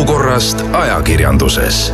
Olukorrast ajakirjanduses.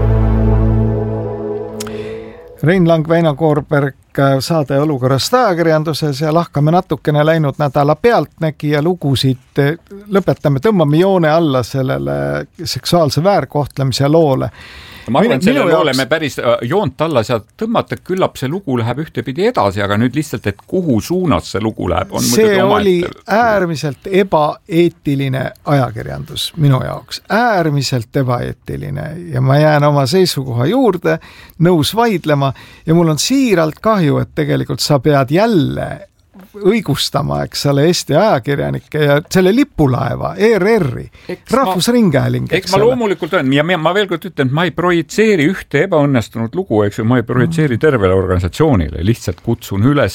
Rein Lang, Väino Koorberg, saade Olukorrast ajakirjanduses ja lahkame natukene läinud nädala Pealtnägija lugusid. Lõpetame, tõmbame joone alla sellele seksuaalse väärkohtlemise loole. Ma arvan, et selle loole me päris joont alla saad tõmmata, küllap see lugu läheb ühtepidi edasi, aga nüüd lihtsalt, et kuhu suunas see lugu läheb. On see oli äärmiselt ebaeetiline ajakirjandus minu jaoks. Äärmiselt ebaeetiline ja ma jään oma seisukoha juurde, nõus vaidlema ja mul on siiralt kahju, et tegelikult sa pead jälle õigustama, eks ole, Eesti ajakirjanikke ja selle lipulaeva, ERR-i, Rahvusringhääling. Eks ma loomulikult olen ja ma veel kord ütlen, et ma ei projitseeri ühte ebaõnnestunud lugu, eks ju, ma ei projitseeri tervele organisatsioonile, lihtsalt kutsun üles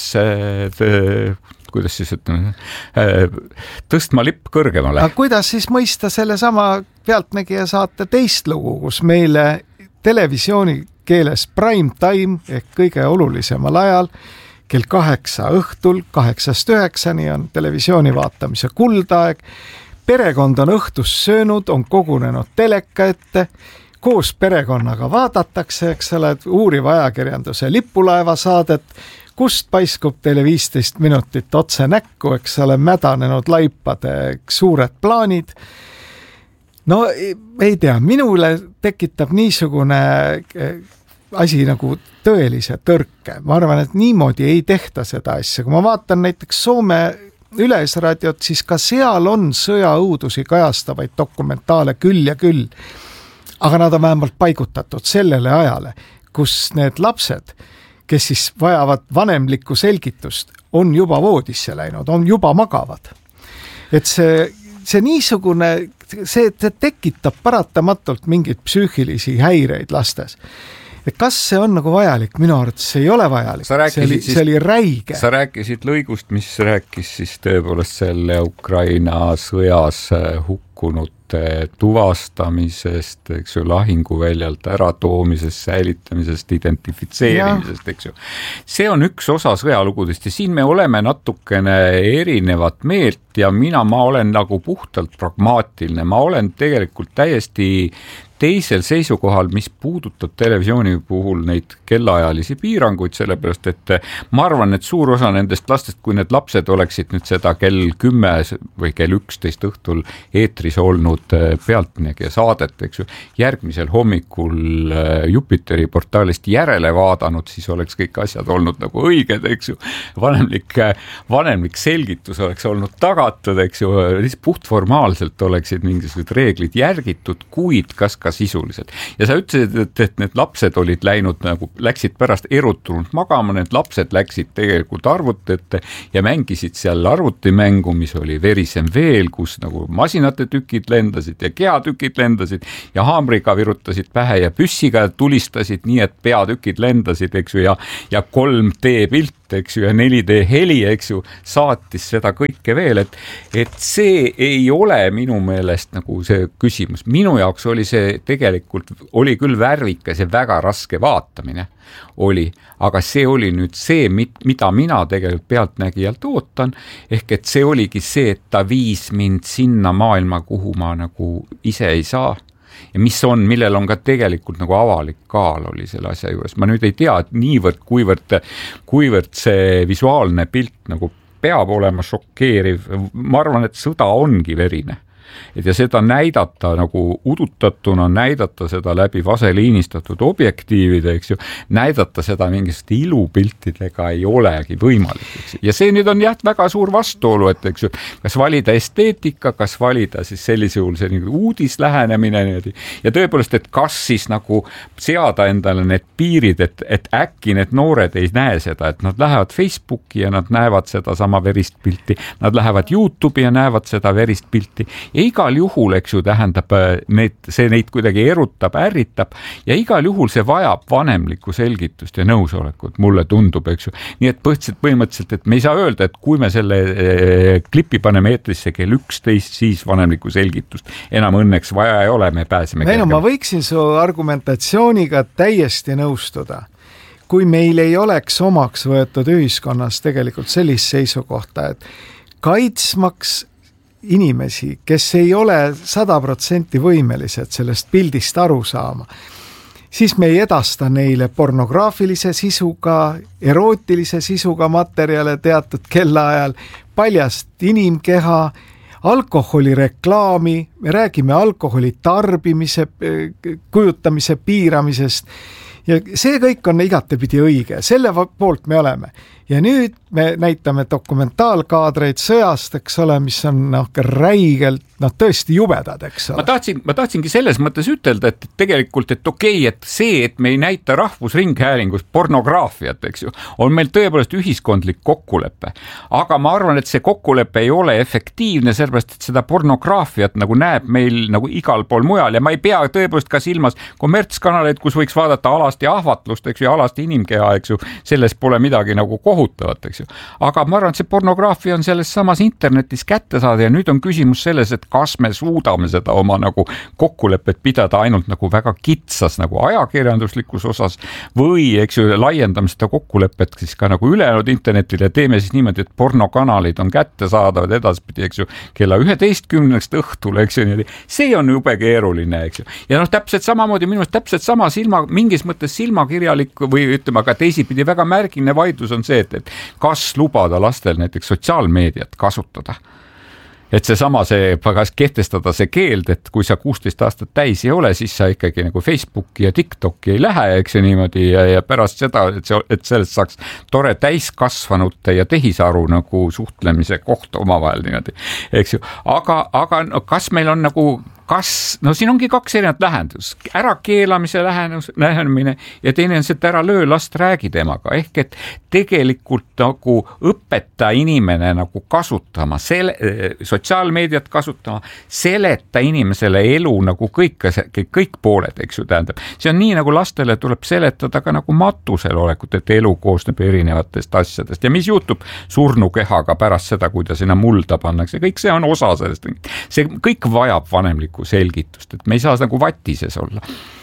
kuidas siis ütleme, tõstma lipp kõrgemale. Aga kuidas siis mõista selle sama Pealtnägija saate teist lugu, kus meile televisiooni keeles prime time ehk kõige olulisemal ajal kell 8 õhtul, 8-9 on televisiooni vaatamise kuldaeg. Perekond on õhtus söönud, on kogunenud teleka ette, koos perekonnaga vaadatakse, eks ole, uuriva ajakirjanduse lipulaeva saadet, kust paiskub teile 15 minutit otse näkku, eks ole, mädanenud laipade suured plaanid. No ei tea, minule tekitab niisugune asi nagu tõelise tõrke. Ma arvan, et niimoodi ei tehta seda asja. Kui ma vaatan näiteks Soome Yleisradiot, siis ka seal on sõjaõudusi kajastavaid dokumentaale küll ja küll. Aga nad on vähemalt paigutatud sellele ajale, kus need lapsed, kes siis vajavad vanemlikku selgitust, on juba voodisse läinud, on juba magavad. Et see niisugune, see tekitab paratamatult mingeid psüühilisi häireid lastes. Et kas see on nagu vajalik? Minu arvates see ei ole vajalik. See oli räige. Sa rääkisid lõigust, mis rääkis siis tõepoolest selle Ukraina sõjas hukkunute tuvastamisest, eks ju, lahinguväljalt äratoomisest, säilitamisest, identifitseerimisest, eks ju. See on üks osa sõjalugudest ja siin me oleme natukene erinevat meelt ja ma olen nagu puhtalt pragmaatiline. Ma olen tegelikult täiesti teisel seisukohal, mis puudutab televisiooni puhul neid kellaajalisi piiranguid, sellepärast, et ma arvan, et suur osa nendest lastest, kui need lapsed oleksid nüüd seda kell 10 või kell 11 õhtul eetris olnud Pealtnägija saadet, eks ju, järgmisel hommikul Jupiteri portaalist järele vaadanud, siis oleks kõik asjad olnud nagu õiged, eks ju, vanemlik selgitus oleks olnud tagatud, eks ju, puhtformaalselt oleksid mingisugused reeglid järgitud, kuid kas ka sisuliselt. Ja sa ütlesid, et need lapsed olid läksid pärast erutunult magama, need lapsed läksid tegelikult arvutite ja mängisid seal arvutimängu, mis oli Verisem veel, kus nagu masinate tükid lendasid ja kehatükid lendasid ja haamriga virutasid pähe ja püssiga tulistasid nii, et peatükid lendasid, eks ju, ja 3D pilt, eks ju, ja 4D heli, eks ju, saatis seda kõike veel, et see ei ole minu meelest nagu see küsimus. Minu jaoks oli see tegelikult, oli küll värvikas ja väga raske vaatamine oli, aga see oli nüüd see, mida mina tegelikult Pealtnägijalt ootan, ehk et see oligi see, et ta viis mind sinna maailma, kuhu ma nagu ise ei saa. Ja millel on ka tegelikult nagu avalik kaal oli selle asja juures. Ma nüüd ei tea, et niivõrd, kuivõrd see visuaalne pilt nagu peab olema šokeeriv. Ma arvan, et sõda ongi verine. Ja seda näidata nagu udutatuna, näidata seda läbi vaseliinistatud objektiivide, eks ju, näidata seda mingist ilupiltidega ei olegi võimalik. Eks. Ja see nüüd on väga suur vastuolu, et eks ju, kas valida esteetika, kas valida siis sellise juhul see uudislähenemine ja tõepoolest, et kas siis nagu seada endale need piirid, et äkki need noored ei näe seda, et nad lähevad Facebooki ja nad näevad seda sama verist pilti, nad lähevad YouTube'i ja näevad seda verist pilti ja igal juhul, eks ju, tähendab, neid kuidagi erutab, ärritab ja igal juhul see vajab vanemlikku selgitust ja nõusolekut, mulle tundub, eks ju. Nii et põhimõtteliselt, et me ei saa öelda, et kui me selle klipi paneme eetrisse kell 11, siis vanemlikku selgitust enam õnneks vaja ei ole, me pääseme kergema. Ma võiksin su argumentatsiooniga täiesti nõustuda. Kui meil ei oleks omaks võetud ühiskonnas tegelikult sellist seisukohta, et kaitsmaks inimesi, kes ei ole 100% võimelised sellest pildist aru saama, siis me ei edasta neile pornograafilise sisuga, erootilise sisuga materjale teatud kellaajal, paljast inimkeha, alkoholireklaami, me räägime alkoholi tarbimise, kujutamise piiramisest ja see kõik on igatepidi õige, selle poolt me oleme. Ja nüüd me näitame dokumentaalkaadreid sõjast, eks ole, mis on räigelt, tõesti jubedad, eks ole. Ma tahtsingi selles mõttes ütelda, et tegelikult, et okei, et see, et me ei näita rahvusringhäälingus pornograafiat, eks ju, on meil tõepoolest ühiskondlik kokkulepe. Aga ma arvan, et see kokkulepe ei ole efektiivne, sellepärast, et seda pornograafiat nagu näeb meil nagu igal pool mujal ja ma ei pea tõepoolest ka silmas kommertskanaleid, kus võiks vaadata alasti ahvatlust, eks ju, alasti inimkeha, eks ju, selles pole midagi nagu kohutavat, eks ju. Aga ma arvan, et see pornograafia on selles samas internetis kätte saada ja nüüd on küsimus selles, et kas me suudame seda oma nagu kokkulepet pidada ainult nagu väga kitsas nagu ajakirjanduslikus osas või, eks ju, laiendame seda kokkulepet siis ka nagu ülejäänud internetile ja teeme siis niimoodi, et pornokanalid on kätte saadavad edaspidi, eks ju, kella 11 õhtul, eks ju, see on jube keeruline, eks ju. Ja täpselt samamoodi, minu täpselt sama mingis mõttes silmakirjalik või ütleme, aga teisipidi väga märgiline vaidlus on see, et kas lubada lastel näiteks sotsiaalmeediat kasutada. Et kas kehtestada see keeld, et kui sa 16 aastat täis ei ole, siis sa ikkagi nagu Facebooki ja TikToki ei lähe, eks ju niimoodi ja pärast seda, et sellest saaks tore täiskasvanute ja tehisaru nagu suhtlemise koht omavahel niimoodi, eks ju. Aga kas meil on nagu siin ongi kaks erinevat lähendus, ärakeelamise lähenemine ja teine on see, et ära löö, last räägi temaga, ehk et tegelikult nagu õpeta inimene nagu kasutama, sotsiaalmeediat kasutama, seleta inimesele elu nagu kõik pooled, eks ju, tähendab. See on nii, nagu lastele tuleb seletada ka nagu matusel olekut, et elu koosneb erinevatest asjadest ja mis juhtub surnukehaga pärast seda, kui ta sinna mulda pannakse, kõik see on osa sellest. See kõik vajab vanemlikku selgitust, et me ei saa nagu vatises olla.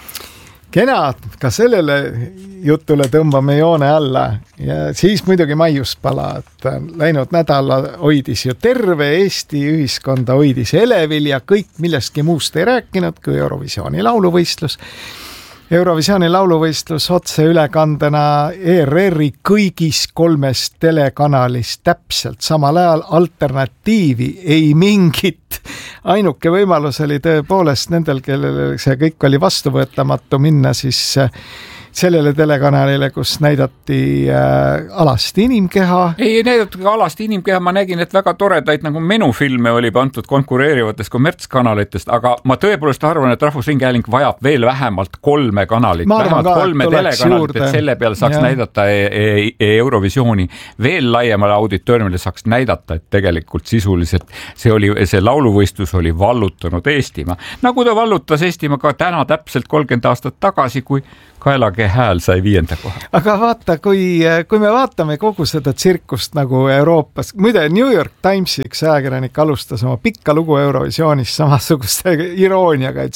Kena, ka sellele jutule tõmbame joone alla ja siis muidugi maiuspala, et läinud nädala hoidis ju terve Eesti ühiskonda hoidis elevil ja kõik millestki muust ei rääkinud kui Eurovisiooni lauluvõistlus. Eurovisiooni lauluvõistlus otse ülekandena ERR-i kõigis 3 telekanalist täpselt samal ajal, alternatiivi ei mingit. Ainuke võimalus oli tõepoolest nendel, kellel see kõik oli vastuvõetamatu, minna siis sellele telekanalile, kus näidati alasti inimkeha. Ei näidati ka alasti inimkeha, ma nägin, et väga toredaid nagu menufilme oli pandud konkureerivatest kommertskanalitest, aga ma tõepoolest arvan, et Rahvusringhääling vajab veel vähemalt 3 kanalit, vähemalt 3 telekanalit, et selle peale saaks näidata Eurovisiooni veel laiemale auditooriumile saaks näidata, et tegelikult sisuliselt see lauluvõistlus oli vallutanud Eestimaa. Nagu ta vallutas Eestimaa ka täna täpselt 30 aastat tagasi, kui Kaelake hääl sai 5. koha. Aga vaata, kui me vaatame kogu seda tsirkust nagu Euroopas, muide New York Timesi üks ajakirjanik alustas oma pikka lugu Eurovisioonist samasuguste irooniaga,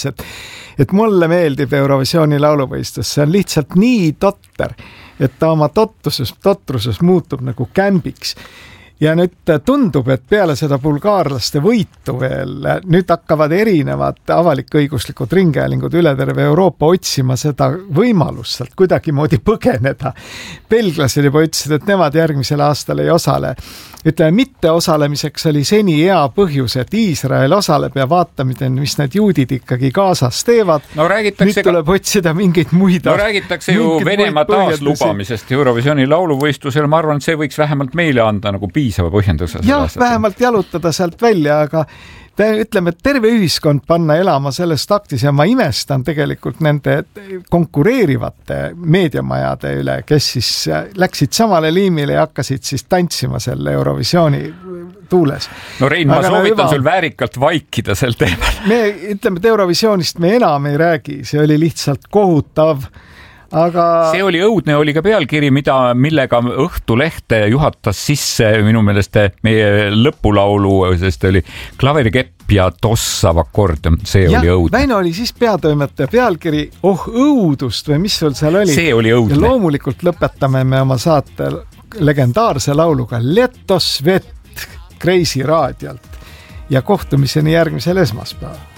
et mulle meeldib Eurovisiooni lauluvõistlus, see on lihtsalt nii totter, et ta oma totruses muutub nagu kämbiks. Ja nüüd tundub, et peale seda bulgaarlaste võitu veel, nüüd hakkavad erinevad avalik-õiguslikud ringhäälingud üle terve Euroopa otsima seda võimalust sealt kuidagimoodi põgeneda. Belglased juba ütlesid, et nemad järgmisel aastal ei osale. Ütleme, mitte osalemiseks oli seni hea põhjus, et Iisrael osaleb ja vaatamine, mis need juudid ikkagi Gaasas teevad. Nüüd tuleb otsida mingeid muid. Räägitakse ju Venemaa taaslubamisest Eurovisiooni lauluvõistlusel. Ma arvan, et see võiks vähemalt meile anda nagu piisava põhjenduse. Jah, vähemalt jalutada sealt välja, aga ütleme, et terve ühiskond panna elama selles taktis ja ma imestan tegelikult nende konkureerivate meediamajade üle, kes siis läksid samale liimile ja hakkasid siis tantsima selle Eurovisiooni tuules. No Rein, ma soovitan sul väärikalt vaikida sel teemal. Me ütleme, et Eurovisioonist me enam ei räägi, see oli lihtsalt kohutav. Aga see oli õudne, oli ka pealkiri, millega Õhtulehte juhatas sisse minu meelest meie lõpulaulu, sest oli klaverikepp ja tossav akord, see oli õudne. Väino oli siis peatoimetaja pealkiri, õudust või mis sul seal oli? See oli õudne. Ja loomulikult lõpetame me oma saate legendaarse lauluga Leto Svet Kreisi raadiolt. ja kohtumiseni järgmisel esmaspäeval.